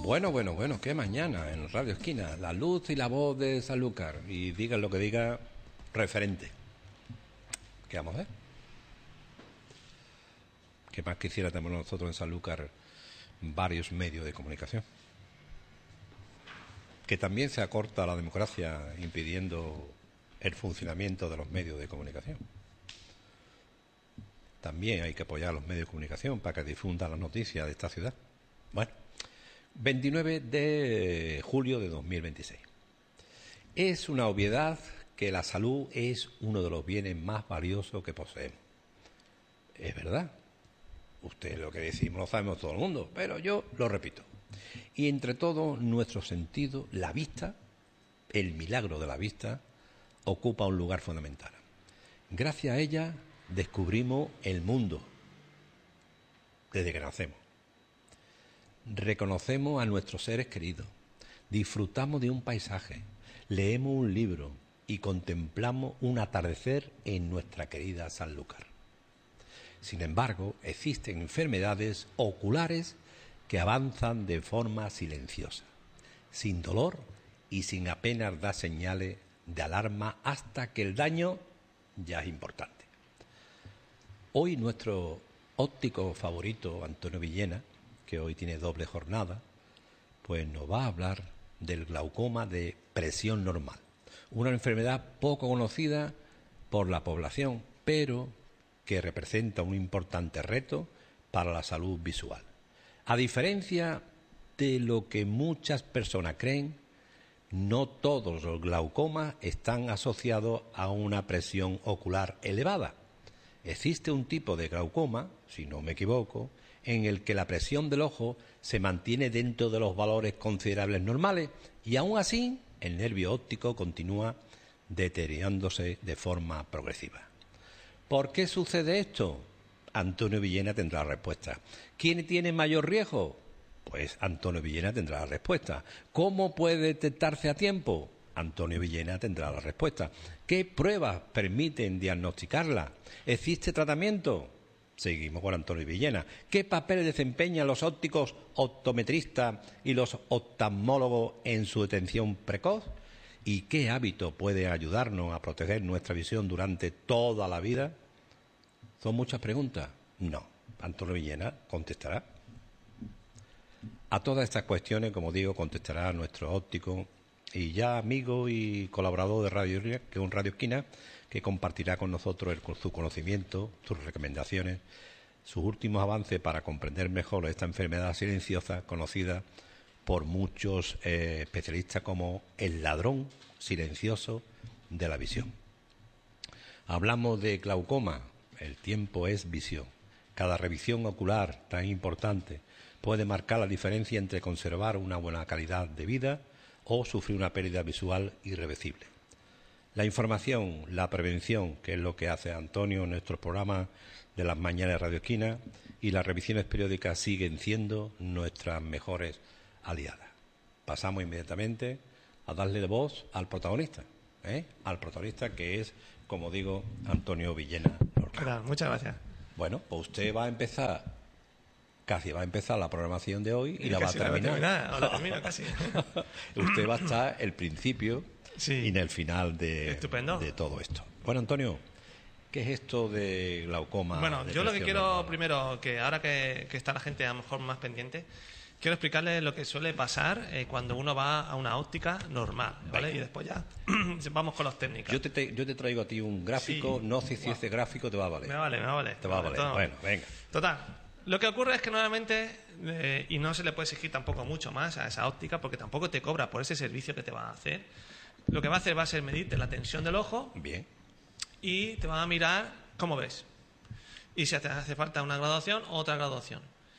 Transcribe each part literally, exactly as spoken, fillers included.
Bueno, bueno, bueno, qué mañana en Radio Esquina, la luz y la voz de Sanlúcar. Y digan lo que diga, referente. ¿Qué vamos a ver? ¿Qué más quisiera tener nosotros en Sanlúcar varios medios de comunicación? Que también se acorta la democracia impidiendo el funcionamiento de los medios de comunicación. También hay que apoyar a los medios de comunicación para que difundan las noticias de esta ciudad. Bueno, veintinueve de julio de dos mil veintiséis. Es una obviedad que la salud es uno de los bienes más valiosos que poseemos. Es verdad. Usted lo que decimos lo sabemos todo el mundo, pero yo lo repito. Y entre todos nuestros sentidos, la vista, el milagro de la vista, ocupa un lugar fundamental. Gracias a ella descubrimos el mundo desde que nacemos. Reconocemos a nuestros seres queridos, disfrutamos de un paisaje, leemos un libro y contemplamos un atardecer en nuestra querida Sanlúcar. Sin embargo, existen enfermedades oculares que avanzan de forma silenciosa, sin dolor y sin apenas dar señales de alarma hasta que el daño ya es importante. Hoy nuestro óptico favorito, Antonio Villena, que hoy tiene doble jornada, pues nos va a hablar del glaucoma de presión normal, una enfermedad poco conocida por la población, pero que representa un importante reto para la salud visual. A diferencia de lo que muchas personas creen, no todos los glaucomas están asociados a una presión ocular elevada. Existe un tipo de glaucoma, si no me equivoco, en el que la presión del ojo se mantiene dentro de los valores considerables normales y aún así el nervio óptico continúa deteriorándose de forma progresiva. ¿Por qué sucede esto? Antonio Villena tendrá la respuesta. ¿Quién tiene mayor riesgo? Pues Antonio Villena tendrá la respuesta. ¿Cómo puede detectarse a tiempo? Antonio Villena tendrá la respuesta. ¿Qué pruebas permiten diagnosticarla? ¿Existe tratamiento? Seguimos con Antonio Villena. ¿Qué papel desempeñan los ópticos optometristas y los oftalmólogos en su detención precoz? ¿Y qué hábito puede ayudarnos a proteger nuestra visión durante toda la vida? ¿Son muchas preguntas? No. Antonio Villena contestará. A todas estas cuestiones, como digo, contestará nuestro óptico y ya amigo y colaborador de Radio Esquina, que es un Radio Esquina, que compartirá con nosotros el, su conocimiento, sus recomendaciones, sus últimos avances para comprender mejor esta enfermedad silenciosa conocida por muchos eh, especialistas como el ladrón silencioso de la visión. Hablamos de glaucoma, el tiempo es visión. Cada revisión ocular tan importante puede marcar la diferencia entre conservar una buena calidad de vida o sufrir una pérdida visual irreversible. La información, la prevención, que es lo que hace Antonio en nuestros programas de las mañanas de Radio Esquina, y las revisiones periódicas siguen siendo nuestras mejores aliadas. Pasamos inmediatamente a darle voz al protagonista, ¿eh? al protagonista que es, como digo, Antonio Villena Lorca. Claro, muchas gracias. Bueno, pues usted va a empezar, casi va a empezar la programación de hoy y, y la va a terminar. La la termino casi. Usted va a estar el principio sí. y en el final de, Estupendo. de todo esto. Bueno, Antonio, ¿qué es esto de glaucoma? Bueno, de yo lo que quiero normal? primero, que ahora que, que está la gente a lo mejor más pendiente, quiero explicarles lo que suele pasar eh, cuando uno va a una óptica normal, ¿vale? Venga. Y después ya vamos con las técnicas. Yo te, te, yo te traigo a ti un gráfico, sí. no sé si wow. ese gráfico te va a valer. Me vale, me vale. Te va a valer, todo. Bueno, venga. Total, lo que ocurre es que normalmente, eh, y no se le puede exigir tampoco mucho más a esa óptica, porque tampoco te cobra por ese servicio que te va a hacer, lo que va a hacer va a ser medirte la tensión del ojo. Bien. Y te van a mirar cómo ves. Y si te hace falta una graduación, otra graduación.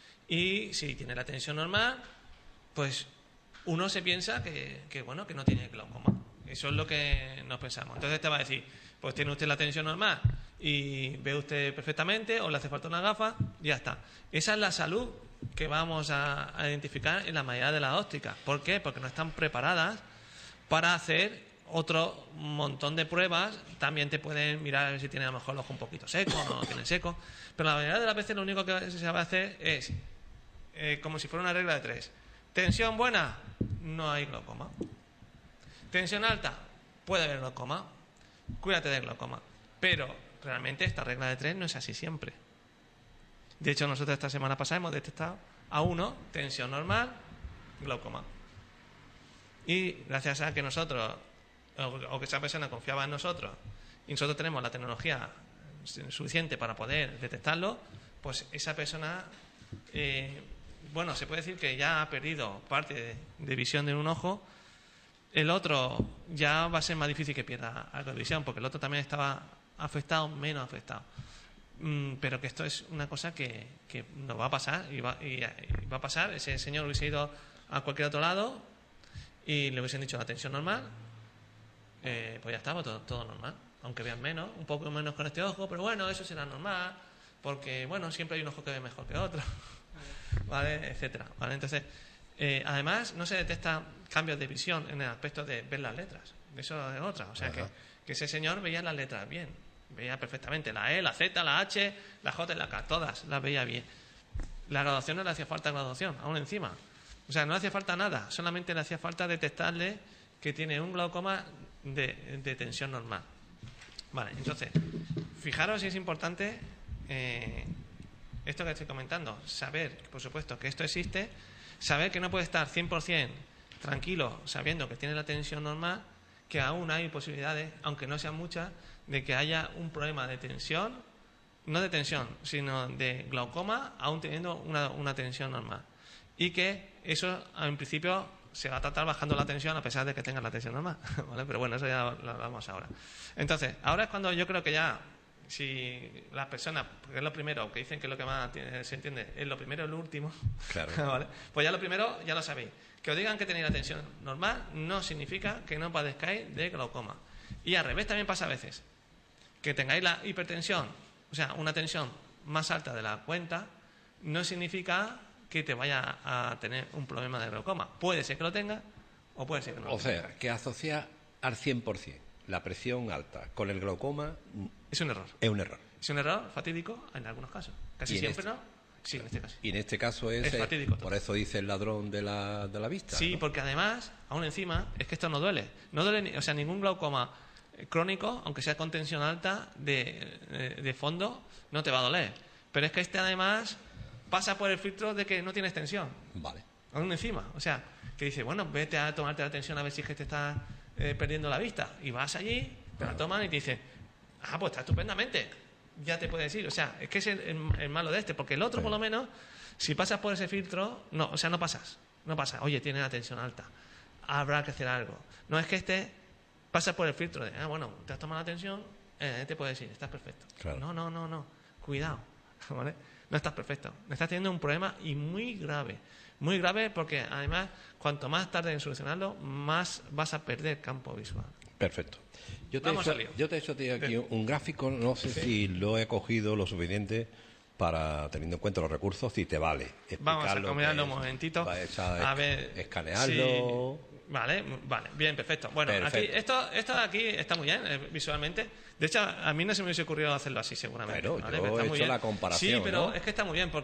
Y si tiene la tensión normal, pues uno se piensa que, que bueno, que no tiene glaucoma. Eso es lo que nos pensamos. Entonces te va a decir, pues tiene usted la tensión normal y ve usted perfectamente, o le hace falta una gafa, y ya está. Esa es la salud que vamos a, a identificar en la mayoría de las ópticas. ¿Por qué? Porque no están preparadas para hacer otro montón de pruebas. También te pueden mirar a ver si tiene a lo mejor el ojo un poquito seco o no lo tiene seco, pero la mayoría de las veces lo único que se va a hacer es eh, como si fuera una regla de tres: Tensión buena, no hay glaucoma. Tensión alta, puede haber glaucoma. Cuídate del glaucoma. Pero realmente esta regla de tres no es así siempre. De hecho, nosotros esta semana pasada hemos detectado a uno, tensión normal, glaucoma. Y gracias a que nosotros, o que esa persona confiaba en nosotros, y nosotros tenemos la tecnología suficiente para poder detectarlo, pues esa persona, eh, bueno, se puede decir que ya ha perdido parte de, de visión de un ojo. El otro ya va a ser más difícil que pierda algo de visión, porque el otro también estaba afectado, menos afectado. Mm, pero que esto es una cosa que, que nos va a pasar, y va, y, y va a pasar. Ese señor hubiese ido a cualquier otro lado y le hubiesen dicho la tensión normal, eh, pues ya estaba todo, todo normal. Aunque vean menos, un poco menos con este ojo, pero bueno, eso será normal, porque bueno, siempre hay un ojo que ve mejor que otro, ¿vale? Etcétera, ¿vale? Entonces, eh, además, no se detectan cambios de visión en el aspecto de ver las letras. Eso es otra. O sea, que, que ese señor veía las letras bien, veía perfectamente la E, la Z, la H, la J y la K, todas las veía bien. La graduación no le hacía falta graduación, aún encima. O sea, no le hacía falta nada, solamente le hacía falta detectarle que tiene un glaucoma de, de tensión normal. Vale, entonces, fijaros si es importante eh, esto que estoy comentando, saber, por supuesto, que esto existe, saber que no puede estar cien por ciento tranquilo sabiendo que tiene la tensión normal, que aún hay posibilidades, aunque no sean muchas, de que haya un problema de tensión, no de tensión, sino de glaucoma, aún teniendo una, una tensión normal. Y que eso, en principio, se va a tratar bajando la tensión a pesar de que tenga la tensión normal, ¿vale? Pero bueno, eso ya lo hablamos ahora. Entonces, ahora es cuando yo creo que ya, si las personas, porque es lo primero, que dicen que lo que más tiene, se entiende, es lo primero y lo último, claro. ¿vale? Pues ya lo primero, ya lo sabéis. Que os digan que tenéis la tensión normal no significa que no padezcáis de glaucoma. Y al revés también pasa a veces. Que tengáis la hipertensión, o sea, una tensión más alta de la cuenta, no significa que te vaya a tener un problema de glaucoma. Puede ser que lo tenga o puede ser que no lo tenga. O sea, que asocia al cien por ciento la presión alta con el glaucoma es un error. Es un error. Es un error fatídico en algunos casos. Casi siempre este, no. Sí, en este caso. Y en este caso es, es fatídico. Por eso dice el ladrón de la, de la vista. Sí, ¿no? porque además, aún encima, es que esto no duele. No duele, o sea, ningún glaucoma crónico, aunque sea con tensión alta de, de, de fondo, no te va a doler. Pero es que este además pasa por el filtro de que no tienes tensión. Vale. Aún encima. O sea, que dice, bueno, vete a tomarte la tensión a ver si es que te estás eh, perdiendo la vista. Y vas allí, te la toman y te dicen, ah, pues está estupendamente. Ya te puedes ir. O sea, es que es el, el, el malo de este. Porque el otro, sí, por lo menos, si pasas por ese filtro, no, o sea, no pasas. No pasa. Oye, tiene la tensión alta. Habrá que hacer algo. No es que este pasa por el filtro de, ah, bueno, te has tomado la tensión, eh, te puedes ir, estás perfecto. Claro. No, no, no, no. Cuidado. ¿Vale? No estás perfecto. Estás teniendo un problema y muy grave. Muy grave porque, además, cuanto más tarde en solucionarlo, más vas a perder campo visual. Perfecto. Yo te, he hecho, yo te he hecho aquí Bien. un gráfico, no sé sí. si lo he cogido lo suficiente para, teniendo en cuenta los recursos, si te vale. Vamos a combinarlo un momentito. A, a ver, escanearlo. Sí. Vale, vale, bien, perfecto. Bueno, perfecto. Aquí, esto, esto de aquí está muy bien eh, visualmente. De hecho, a mí no se me hubiese ocurrido hacerlo así, seguramente. Bueno, ¿vale? yo está he muy hecho bien. la comparación. Sí, pero ¿no? es que está muy bien porque